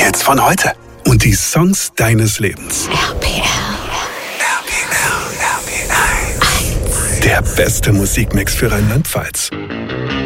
Hits von heute und die Songs deines Lebens. RPR. Der beste Musikmix für Rheinland-Pfalz.